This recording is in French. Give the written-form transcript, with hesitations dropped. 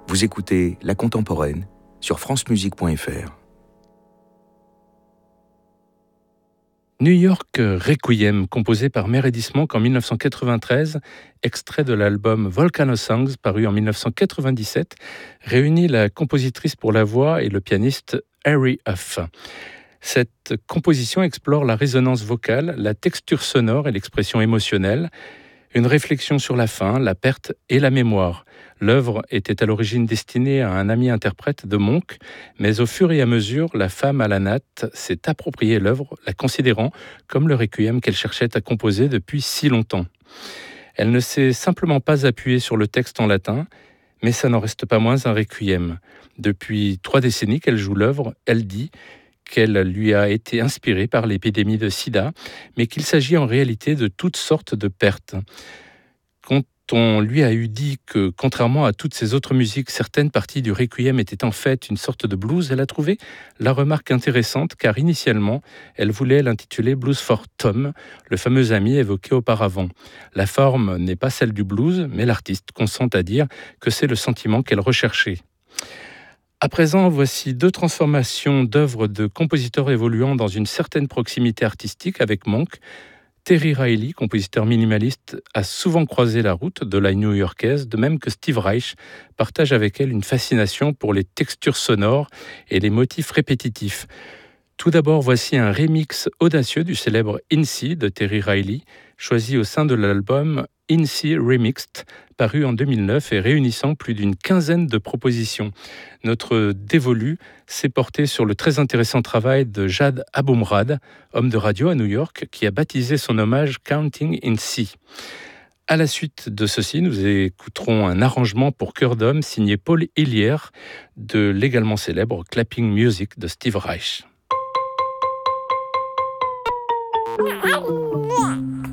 Vous écoutez La Contemporaine sur francemusique.fr. New York Requiem, composé par Meredith Monk en 1993, extrait de l'album Volcano Songs, paru en 1997, réunit la compositrice pour la voix et le pianiste Harry Huff. Cette composition explore la résonance vocale, la texture sonore et l'expression émotionnelle, une réflexion sur la fin, la perte et la mémoire. L'œuvre était à l'origine destinée à un ami interprète de Monk, mais au fur et à mesure, la femme à la natte s'est appropriée l'œuvre, la considérant comme le requiem qu'elle cherchait à composer depuis si longtemps. Elle ne s'est simplement pas appuyée sur le texte en latin, mais ça n'en reste pas moins un requiem. Depuis 3 décennies qu'elle joue l'œuvre, elle dit qu'elle lui a été inspirée par l'épidémie de sida, mais qu'il s'agit en réalité de toutes sortes de pertes. Quand on lui a eu dit que, contrairement à toutes ses autres musiques, certaines parties du Requiem étaient en fait une sorte de blues, elle a trouvé la remarque intéressante car initialement, elle voulait l'intituler Blues for Tom, le fameux ami évoqué auparavant. La forme n'est pas celle du blues, mais l'artiste consent à dire que c'est le sentiment qu'elle recherchait. À présent, voici 2 transformations d'œuvres de compositeurs évoluant dans une certaine proximité artistique avec Monk. Terry Riley, compositeur minimaliste, a souvent croisé la route de la New-Yorkaise, de même que Steve Reich partage avec elle une fascination pour les textures sonores et les motifs répétitifs. Tout d'abord, voici un remix audacieux du célèbre In C de Terry Riley, choisi au sein de l'album In C Remixed, paru en 2009 et réunissant plus d'une quinzaine de propositions. Notre dévolu s'est porté sur le très intéressant travail de Jad Abumrad, homme de radio à New York, qui a baptisé son hommage Counting in C. À la suite de ceci, nous écouterons un arrangement pour chœur d'homme signé Paul Hillier de l'également célèbre Clapping Music de Steve Reich.